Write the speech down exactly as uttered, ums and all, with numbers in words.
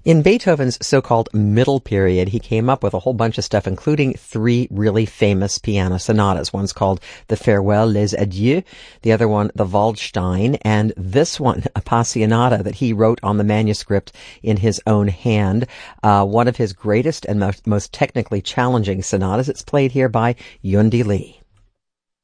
In Beethoven's so-called middle period, he came up with a whole bunch of stuff, including three really famous piano sonatas. One's called the Farewell, Les Adieux, the other one, the Waldstein, and this one, Appassionata, that he wrote on the manuscript in his own hand. Uh, one of his greatest and most, most technically challenging sonatas. It's played here by Yundi Lee.